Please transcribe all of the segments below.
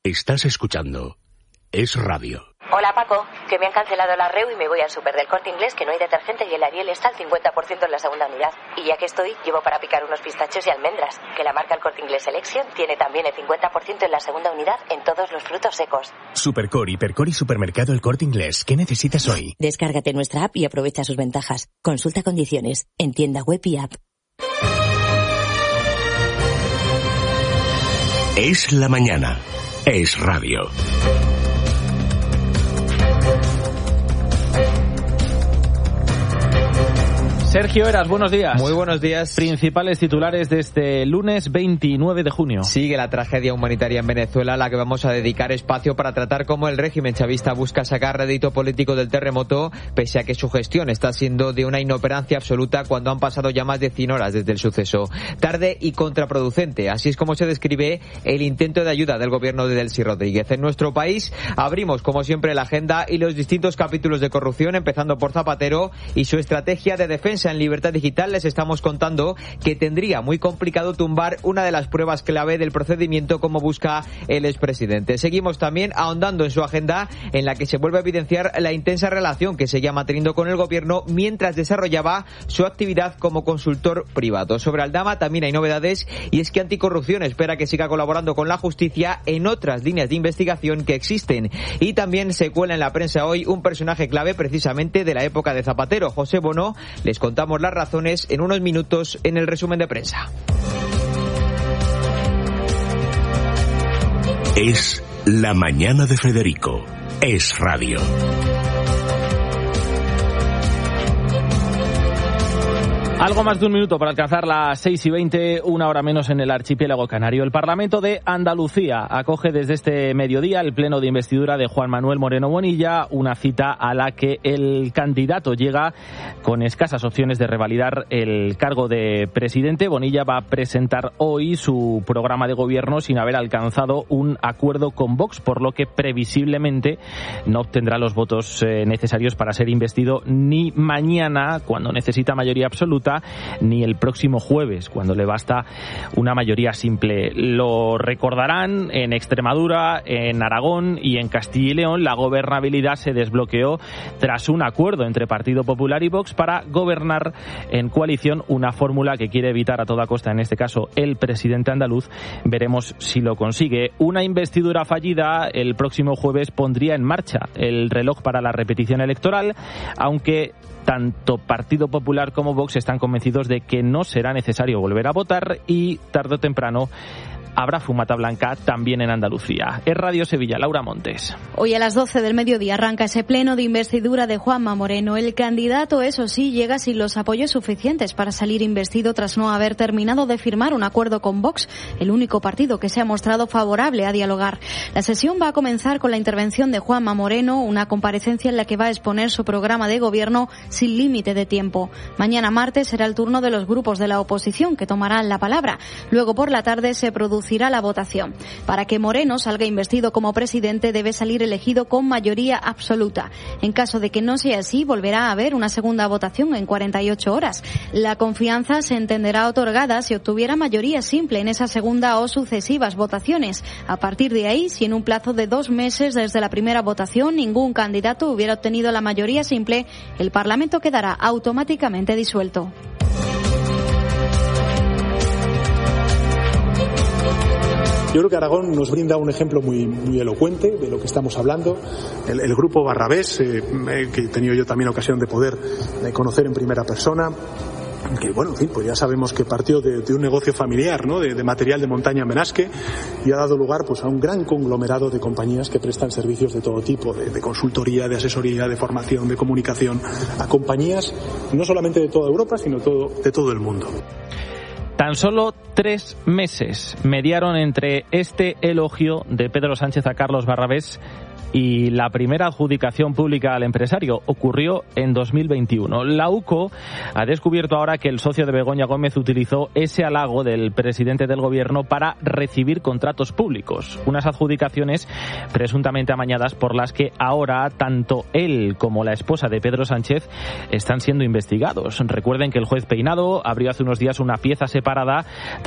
Estás escuchando Es Radio. Hola Paco, que me han cancelado la REU y me voy al súper del Corte Inglés, que no hay detergente y el Ariel está al 50% en la segunda unidad. Y ya que estoy, llevo para picar unos pistachos y almendras, que la marca El Corte Inglés Selection tiene también el 50% en la segunda unidad en todos los frutos secos. Supercor, Hipercor y Supermercado El Corte Inglés. ¿Qué necesitas hoy? Descárgate nuestra app y aprovecha sus ventajas. Consulta condiciones en tienda web y app. Es la mañana. Es Radio. Sergio Eras, buenos días. Muy buenos días. Principales titulares de este lunes 29 de junio. Sigue la tragedia humanitaria en Venezuela, a la que vamos a dedicar espacio para tratar cómo el régimen chavista busca sacar rédito político del terremoto, pese a que su gestión está siendo de una inoperancia absoluta cuando han pasado ya más de 100 horas desde el suceso. Tarde y contraproducente, así es como se describe el intento de ayuda del gobierno de Delcy Rodríguez. En nuestro país abrimos, como siempre, la agenda y los distintos capítulos de corrupción, empezando por Zapatero y su estrategia de defensa en Libertad Digital. Les estamos contando que tendría muy complicado tumbar una de las pruebas clave del procedimiento como busca el expresidente. Seguimos también ahondando en su agenda, en la que se vuelve a evidenciar la intensa relación que seguía manteniendo con el gobierno mientras desarrollaba su actividad como consultor privado. Sobre Aldama también hay novedades, y es que Anticorrupción espera que siga colaborando con la justicia en otras líneas de investigación que existen. Y también se cuela en la prensa hoy un personaje clave precisamente de la época de Zapatero, José Bono. Les contamos las razones en unos minutos en el resumen de prensa. Es la mañana de Federico. Es Radio. Algo más de un minuto para alcanzar las 6:20, una hora menos en el archipiélago canario. El Parlamento de Andalucía acoge desde este mediodía el pleno de investidura de Juan Manuel Moreno Bonilla, una cita a la que el candidato llega con escasas opciones de revalidar el cargo de presidente. Bonilla va a presentar hoy su programa de gobierno sin haber alcanzado un acuerdo con Vox, por lo que previsiblemente no obtendrá los votos necesarios para ser investido ni mañana, cuando necesita mayoría absoluta, ni el próximo jueves, cuando le basta una mayoría simple. Lo recordarán, en Extremadura, en Aragón y en Castilla y León la gobernabilidad se desbloqueó tras un acuerdo entre Partido Popular y Vox para gobernar en coalición, una fórmula que quiere evitar a toda costa, en este caso, el presidente andaluz. Veremos si lo consigue. Una investidura fallida el próximo jueves pondría en marcha el reloj para la repetición electoral, aunque tanto Partido Popular como Vox están convencidos de que no será necesario volver a votar y tarde o temprano habrá fumata blanca también en Andalucía. Es Radio Sevilla, Laura Montes. Hoy a las 12 del mediodía arranca ese pleno de investidura de Juanma Moreno. El candidato, eso sí, llega sin los apoyos suficientes para salir investido tras no haber terminado de firmar un acuerdo con Vox, el único partido que se ha mostrado favorable a dialogar. La sesión va a comenzar con la intervención de Juanma Moreno, una comparecencia en la que va a exponer su programa de gobierno sin límite de tiempo. Mañana martes será el turno de los grupos de la oposición, que tomarán la palabra. Luego por la tarde se producirá la votación. Para que Moreno salga investido como presidente debe salir elegido con mayoría absoluta. En caso de que no sea así, volverá a haber una segunda votación en 48 horas. La confianza se entenderá otorgada si obtuviera mayoría simple en esa segunda o sucesivas votaciones. A partir de ahí, si en un plazo de 2 meses desde la primera votación ningún candidato hubiera obtenido la mayoría simple, el Parlamento quedará automáticamente disuelto. Yo creo que Aragón nos brinda un ejemplo muy elocuente de lo que estamos hablando. El grupo Barrabés, que he tenido yo también ocasión de poder conocer en primera persona, que bueno, en fin, pues ya sabemos que partió de un negocio familiar, ¿no? De material de montaña en Benasque, y ha dado lugar pues a un gran conglomerado de compañías que prestan servicios de todo tipo, de consultoría, de asesoría, de formación, de comunicación, a compañías no solamente de toda Europa, sino de todo el mundo. Tan solo 3 meses mediaron entre este elogio de Pedro Sánchez a Carlos Barrabés y la primera adjudicación pública al empresario. Ocurrió en 2021. La UCO ha descubierto ahora que el socio de Begoña Gómez utilizó ese halago del presidente del gobierno para recibir contratos públicos. Unas adjudicaciones presuntamente amañadas por las que ahora tanto él como la esposa de Pedro Sánchez están siendo investigados. Recuerden que el juez Peinado abrió hace unos días una pieza separada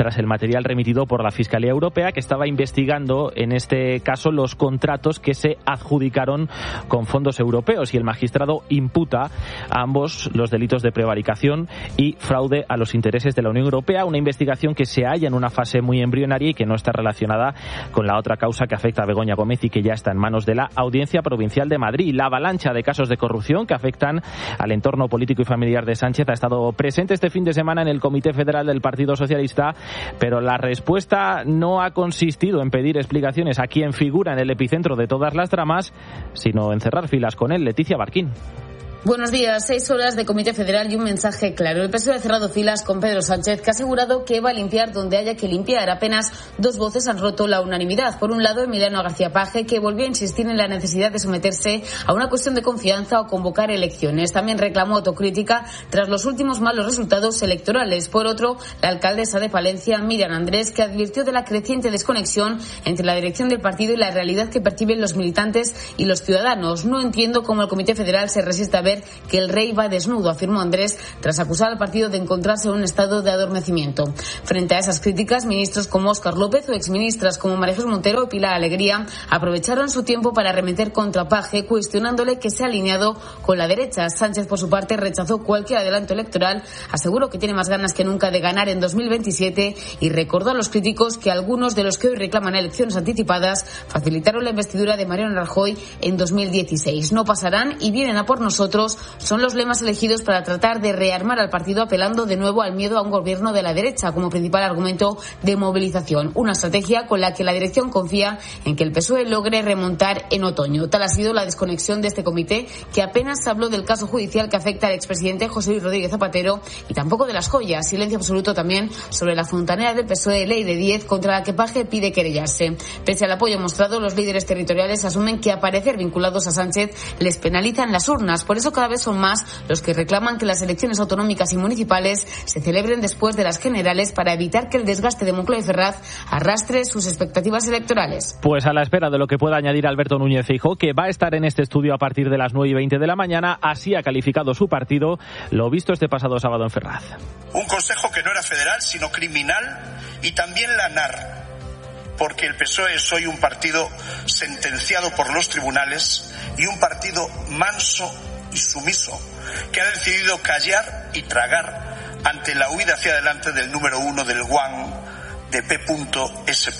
tras el material remitido por la Fiscalía Europea, que estaba investigando en este caso los contratos que se adjudicaron con fondos europeos, y el magistrado imputa a ambos los delitos de prevaricación y fraude a los intereses de la Unión Europea, una investigación que se halla en una fase muy embrionaria y que no está relacionada con la otra causa que afecta a Begoña Gómez y que ya está en manos de la Audiencia Provincial de Madrid. La avalancha de casos de corrupción que afectan al entorno político y familiar de Sánchez ha estado presente este fin de semana en el Comité Federal del Partido Socialista, pero la respuesta no ha consistido en pedir explicaciones a quien figura en el epicentro de todas las tramas, sino en cerrar filas con él. Leticia Barquín. Buenos días. 6 horas de Comité Federal y un mensaje claro. El PSOE ha cerrado filas con Pedro Sánchez, que ha asegurado que va a limpiar donde haya que limpiar. Apenas 2 voces han roto la unanimidad. Por un lado, Emiliano García Paje, que volvió a insistir en la necesidad de someterse a una cuestión de confianza o convocar elecciones. También reclamó autocrítica tras los últimos malos resultados electorales. Por otro, la alcaldesa de Palencia, Miriam Andrés, que advirtió de la creciente desconexión entre la dirección del partido y la realidad que perciben los militantes y los ciudadanos. No entiendo cómo el Comité Federal se resiste a ver que el rey va desnudo, afirmó Andrés, tras acusar al partido de encontrarse en un estado de adormecimiento. Frente a esas críticas, ministros como Óscar López o exministras como María Jesús Montero o Pilar Alegría aprovecharon su tiempo para arremeter contra Paje, cuestionándole que se ha alineado con la derecha. Sánchez, por su parte, rechazó cualquier adelanto electoral, aseguró que tiene más ganas que nunca de ganar en 2027 y recordó a los críticos que algunos de los que hoy reclaman elecciones anticipadas facilitaron la investidura de Mariano Rajoy en 2016. No pasarán y vienen a por nosotros son los lemas elegidos para tratar de rearmar al partido, apelando de nuevo al miedo a un gobierno de la derecha como principal argumento de movilización. Una estrategia con la que la dirección confía en que el PSOE logre remontar en otoño. Tal ha sido la desconexión de este comité, que apenas habló del caso judicial que afecta al expresidente José Luis Rodríguez Zapatero y tampoco de las joyas. Silencio absoluto también sobre la fontanera del PSOE, Ley de 10, contra la que Paje pide querellarse. Pese al apoyo mostrado, los líderes territoriales asumen que aparecer vinculados a Sánchez les penalizan las urnas. Por eso cada vez son más los que reclaman que las elecciones autonómicas y municipales se celebren después de las generales para evitar que el desgaste de Moncloa y Ferraz arrastre sus expectativas electorales. Pues a la espera de lo que pueda añadir Alberto Núñez Feijóo, que va a estar en este estudio a partir de las 9:20 de la mañana, así ha calificado su partido lo visto este pasado sábado en Ferraz. Un consejo que no era federal, sino criminal, y también la NAR, porque el PSOE es hoy un partido sentenciado por los tribunales y un partido manso y sumiso, que ha decidido callar y tragar ante la huida hacia adelante del número 1 del Guan de P.S.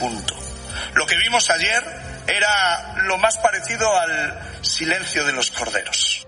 Lo que vimos ayer era lo más parecido al silencio de los corderos.